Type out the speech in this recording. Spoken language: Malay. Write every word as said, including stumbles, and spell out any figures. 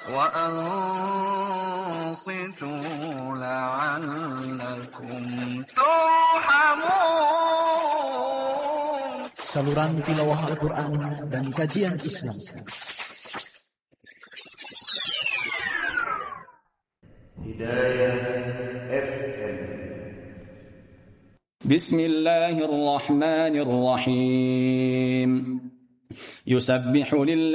وأنصتوا لعلكم ترحمون. Saluran tilawah Al-Quran dan kajian Islam. Hidayah F M. Bismillahirrahmanirrahim. Yusabbihu lillahi